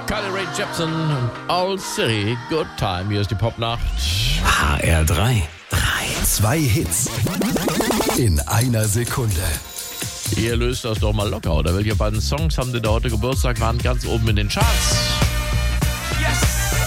Carly Rae Jepsen und All City, Good Time. Hier ist die Popnacht. HR3. 2 Hits in einer Sekunde. Ihr löst das doch mal locker, oder? Welche beiden Songs haben die da heute Geburtstag, waren ganz oben in den Charts? Yes!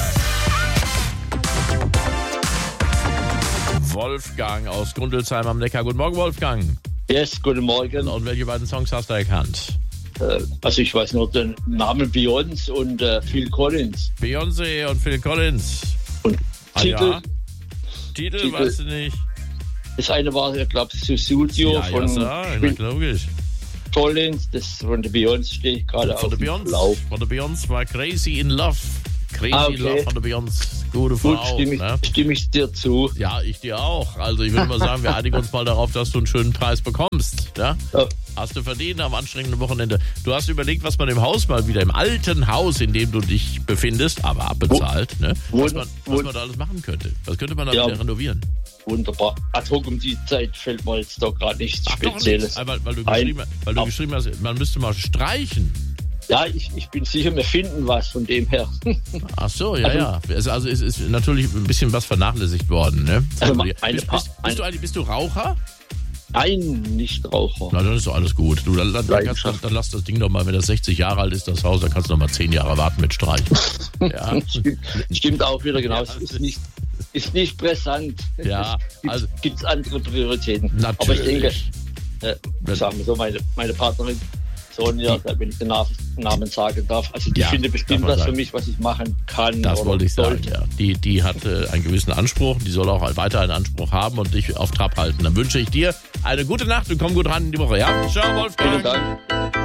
Wolfgang aus Grundelsheim am Neckar. Guten Morgen, Wolfgang. Yes, guten Morgen. Und welche beiden Songs hast du erkannt? Also ich weiß nur den Namen Beyoncé und Phil Collins. Beyoncé und Phil Collins. Und Titel? Ja. Titel, weißt du nicht? Das eine war, ich glaube, Sussudio von Phil logisch. Collins. Das von der Beyoncé stehe ich gerade auf Von der Beyoncé war Crazy in Love. Crazy in Love von der Beyoncé. Gute Frau. Gut, stimme ich dir zu. Ja, ich dir auch. Also ich würde mal sagen, wir einigen uns mal darauf, dass du einen schönen Preis bekommst. Ja? Ja. Hast du verdient am anstrengenden Wochenende. Du hast überlegt, was man im Haus mal wieder, im alten Haus, in dem du dich befindest, aber abbezahlt, was man da alles machen könnte. Was könnte man da wieder renovieren? Wunderbar. Ad hoc um die Zeit fällt mir jetzt doch gerade nichts Spezielles. Weil du geschrieben hast, man müsste mal streichen. Ja, ich bin sicher, wir finden was von dem her. Ach so, ja. Also es ist natürlich ein bisschen was vernachlässigt worden, ne? Bist du Raucher? Nein, nicht Raucher. Na, dann ist doch alles gut. Du, dann lass das Ding doch mal, wenn das 60 Jahre alt ist, das Haus, dann kannst du noch mal 10 Jahre warten mit Streichen. Ja. Stimmt auch wieder, genau. Ja, ist nicht brisant. Ja, also gibt es andere Prioritäten. Natürlich. Aber ich denke, sagen wir so, meine Partnerin Sonja, wenn ich den Namen sagen darf, also die findet bestimmt was für mich, was ich machen kann. Das wollte ich sagen, ja. Die hat einen gewissen Anspruch, die soll auch weiter einen Anspruch haben und dich auf Trab halten. Dann wünsche ich dir eine gute Nacht und komm gut ran in die Woche, ja? Ciao, Wolfgang. Vielen Dank.